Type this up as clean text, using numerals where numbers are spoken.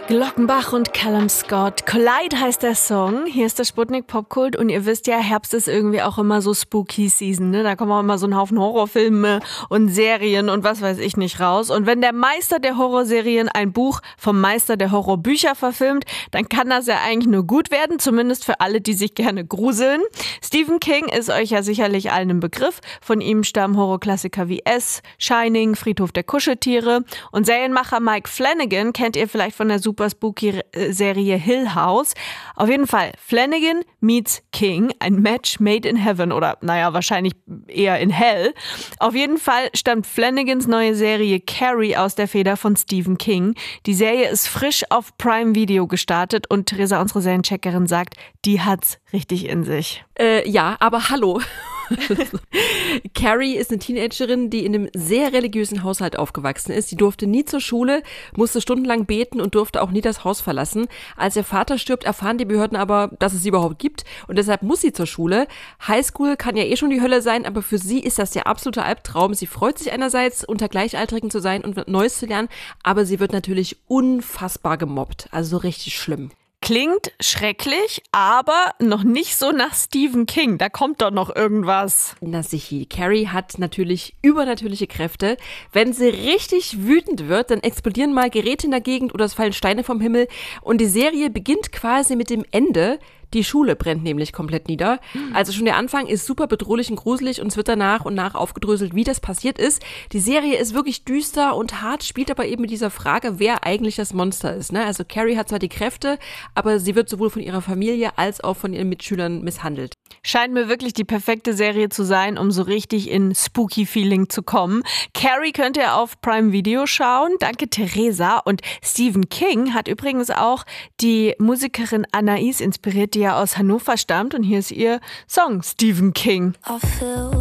Glockenbach und Callum Scott. Collide heißt der Song. Hier ist der Sputnik Popkult und ihr wisst ja, Herbst ist irgendwie auch immer so Spooky Season, ne? Da kommen auch immer so ein Haufen Horrorfilme und Serien und was weiß ich nicht raus. Und wenn der Meister der Horrorserien ein Buch vom Meister der Horrorbücher verfilmt, dann kann das ja eigentlich nur gut werden, zumindest für alle, die sich gerne gruseln. Stephen King ist euch ja sicherlich allen im Begriff. Von ihm stammen Horrorklassiker wie S, Shining, Friedhof der Kuscheltiere. Und Serienmacher Mike Flanagan kennt ihr vielleicht von der super spooky Serie Hill House. Auf jeden Fall, Flanagan meets King, ein Match made in heaven oder naja, wahrscheinlich eher in hell. Auf jeden Fall stammt Flanagans neue Serie Carrie aus der Feder von Stephen King. Die Serie ist frisch auf Prime Video gestartet und Theresa, unsere Seriencheckerin, sagt, die hat's richtig in sich. Ja, aber hallo. Carrie ist eine Teenagerin, die in einem sehr religiösen Haushalt aufgewachsen ist. Die durfte nie zur Schule, musste stundenlang beten und durfte auch nie das Haus verlassen. Als ihr Vater stirbt, erfahren die Behörden aber, dass es sie überhaupt gibt und deshalb muss sie zur Schule. Highschool kann ja eh schon die Hölle sein, aber für sie ist das der absolute Albtraum. Sie freut sich einerseits, unter Gleichaltrigen zu sein und Neues zu lernen, aber sie wird natürlich unfassbar gemobbt. Also so richtig schlimm. Klingt schrecklich, aber noch nicht so nach Stephen King. Da kommt doch noch irgendwas. Na sichi, Carrie hat natürlich übernatürliche Kräfte. Wenn sie richtig wütend wird, dann explodieren mal Geräte in der Gegend oder es fallen Steine vom Himmel. Und die Serie beginnt quasi mit dem Ende. Die Schule brennt nämlich komplett nieder. Also schon der Anfang ist super bedrohlich und gruselig und es wird danach und nach aufgedröselt, wie das passiert ist. Die Serie ist wirklich düster und hart, spielt aber eben mit dieser Frage, wer eigentlich das Monster ist. Ne? Also Carrie hat zwar die Kräfte, aber sie wird sowohl von ihrer Familie als auch von ihren Mitschülern misshandelt. Scheint mir wirklich die perfekte Serie zu sein, um so richtig in Spooky-Feeling zu kommen. Carrie könnt ihr auf Prime Video schauen. Danke, Theresa. Und Stephen King hat übrigens auch die Musikerin Anais inspiriert, die ja aus Hannover stammt. Und hier ist ihr Song Stephen King.